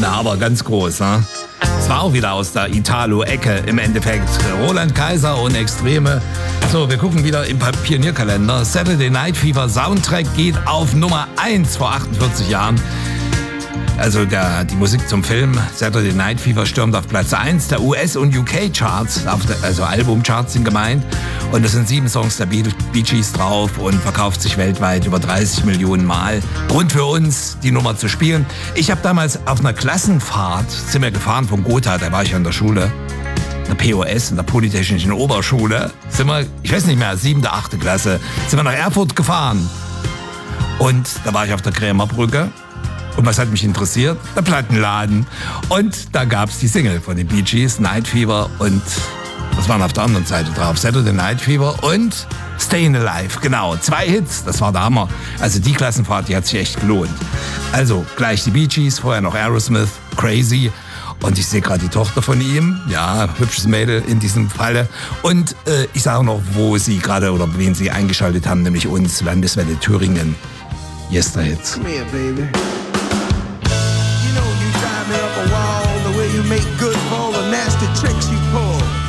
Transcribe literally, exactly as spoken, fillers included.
Na, aber ganz groß, ne? Es war auch wieder aus der Italo-Ecke im Endeffekt. Roland Kaiser und Extreme. So, wir gucken wieder im Pionierkalender. Saturday Night Fever Soundtrack geht auf Nummer eins vor achtundvierzig Jahren. Also der, die Musik zum Film Saturday Night Fever stürmt auf Platz eins der U S- und U K-Charts, also Albumcharts sind gemeint. Und es sind sieben Songs der Bee Gees drauf und verkauft sich weltweit über dreißig Millionen Mal. Grund für uns, die Nummer zu spielen. Ich habe damals auf einer Klassenfahrt, sind wir gefahren von Gotha, da war ich an der Schule, in der P O S, in der Polytechnischen Oberschule, sind wir, ich weiß nicht mehr, siebte, achte Klasse, sind wir nach Erfurt gefahren. Und da war ich auf der Krämerbrücke. Und was hat mich interessiert? Der Plattenladen. Und da gab es die Single von den Bee Gees, Night Fever und was waren auf der anderen Seite drauf? Saturday Night Fever und Stayin' Alive. Genau, zwei Hits, das war der Hammer. Also die Klassenfahrt, die hat sich echt gelohnt. Also gleich die Bee Gees, vorher noch Aerosmith, Crazy. Und ich sehe gerade die Tochter von ihm, ja, hübsches Mädel in diesem Falle. Und äh, ich sage noch, wo sie gerade oder wen sie eingeschaltet haben, nämlich uns, Landeswelle Thüringen. Yes, the Hits. Come here, baby.